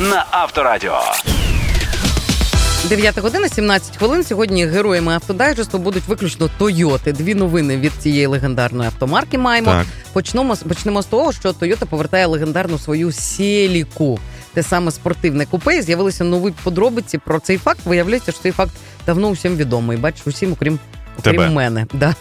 на Авторадіо. 9 година, 17 хвилин. Сьогодні героями автодайджесту будуть виключно Тойоти. Дві новини від цієї легендарної автомарки маємо. Так. Почнемо з того, що Тойота повертає легендарну свою Селіку. Те саме спортивне купе. З'явилися нові подробиці про цей факт. Виявляється, що цей факт давно усім відомий. Бачиш, усім, окрім мене. Да.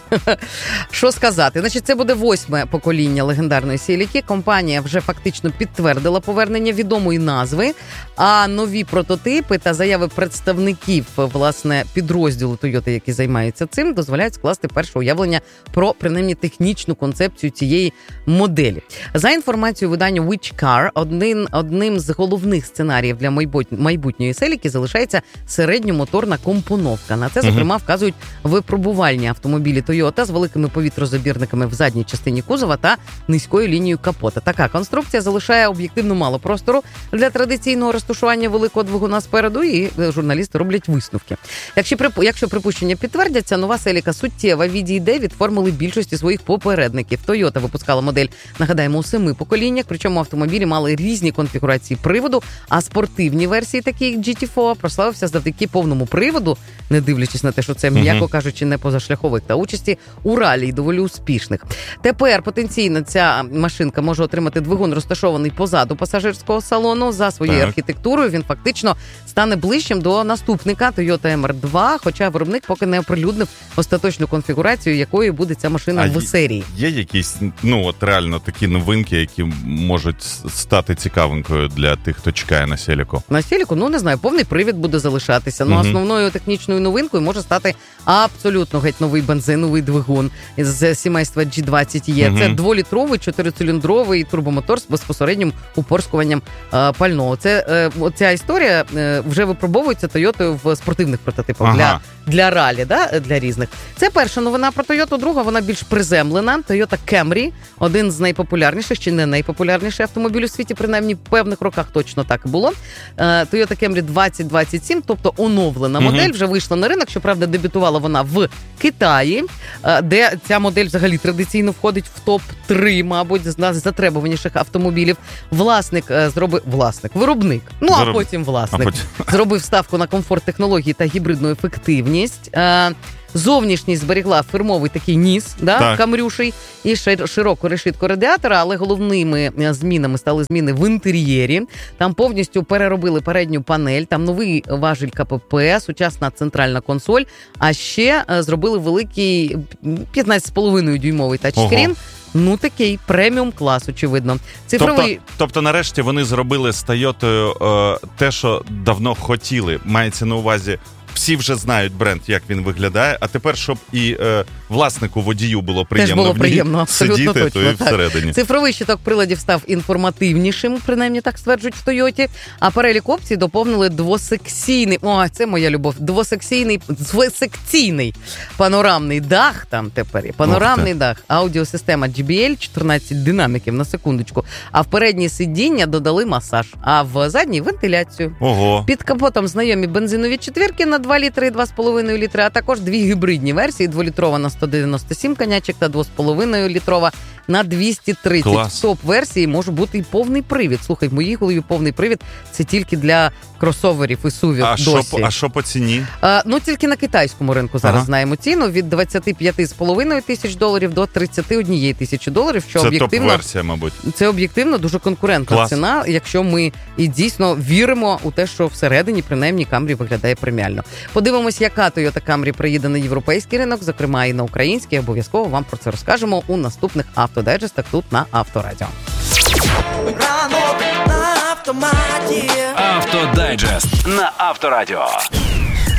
Що сказати? Значить, це буде 8-ме покоління легендарної Селіки. Компанія вже фактично підтвердила повернення відомої назви, а нові прототипи та заяви представників, власне, підрозділу Toyota, які займаються цим, дозволяють скласти перше уявлення про, принаймні, технічну концепцію цієї моделі. За інформацією видання Which Car, одним з головних сценаріїв для майбутньої Селіки залишається середньомоторна компоновка. На це, зокрема, вказують випробувальні автомобілі Toyota з великими повітрозабірниками в задній частині кузова та низькою лінією капота. Така конструкція залишає об'єктивно мало простору для традиційного розташування великого двигуна спереду, і журналісти роблять висновки. Якщо припущення підтвердяться, нова Селіка суттєво відійде від формули більшості своїх попередників. Toyota випускала модель, нагадаємо, у 7 поколіннях, причому автомобілі мали різні конфігурації приводу, а спортивні версії, такі як GT4, прославився завдяки повному приводу, не дивлячись на те, що це, м'яко кажучи, не позашляхових, та участі у раллі доволі успішних. Тепер потенційно ця машинка може отримати двигун, розташований позаду пасажирського салону. За своєю архітектурою він фактично стане ближчим до наступника Toyota MR2, хоча виробник поки не оприлюднив остаточну конфігурацію, якою буде ця машина в серії. Є якісь, реально такі новинки, які можуть стати цікавинкою для тих, хто чекає на Селіку? На Селіку? Не знаю, повний привід буде залишатися. Основною технічною новинкою може стати абсолютно геть новий бензиновий двигун з сімейства G20E. Це 2-літровий 4-циліндровий турбомотор з безпосереднім упорскуванням пального. Ця історія вже випробовується Тойотою в спортивних прототипах для ралі, для різних. Це перша новина про Тойоту. Друга, вона більш приземлена. Toyota Camry, один з найпопулярніших, чи не найпопулярніший автомобіль у світі, принаймні в певних роках точно так і було. Toyota Camry 2027, тобто оновлена модель, вже вийшла на ринок. Щоправда, дебютувала вона в Китаї, де ця модель взагалі традиційно входить в топ-3, мабуть, з найзатребуваніших автомобілів. Виробник, а потім власник. Зробив ставку на комфорт, технології та гібридну ефективність. Зовнішність зберігла фірмовий такий ніс, камрюший, і широку решітку радіатора, але головними змінами стали зміни в інтер'єрі. Там повністю переробили передню панель, там новий важіль КПП, сучасна центральна консоль, а ще зробили великий 15,5-дюймовий тачскрін. Такий преміум-клас, очевидно. Тобто, нарешті, вони зробили з Тойотою те, що давно хотіли. Мається на увазі, всі вже знають бренд, як він виглядає, а тепер, щоб і власнику водію було приємно сидіти, то і всередині. Цифровий щиток приладів став інформативнішим, принаймні так стверджують в Тойоті, а перелік опцій доповнили двосекційний, це моя любов, двосекційний панорамний дах, там тепер є панорамний дах, аудіосистема JBL, 14 динаміків на секундочку, а в переднє сидіння додали масаж, а в задній вентиляцію. Під капотом знайомі бензинові четвірки на 2 літри і 2,5 літри, а також дві гібридні версії, 2-літрова на 197 конячок та 2,5-літрова на 230. В топ-версії може бути і повний привід. Слухай, в моїй голові повний привід – це тільки для кросоверів і SUV досі. А що по ціні? Тільки на китайському ринку зараз знаємо ціну. Від $25,5 тисяч до $31 тисячі. Що це об'єктивно, топ-версія, мабуть. Це об'єктивно дуже конкурентна ціна, якщо ми і дійсно віримо у те, що всередині, принаймні, Camry виглядає преміально. Подивимось, яка Toyota Camry приїде на європейський ринок, зокрема і на український. Обов'язково вам про це розкажемо у наступних автодайджестах тут на Авторадіо. Автодайджест на Авторадіо.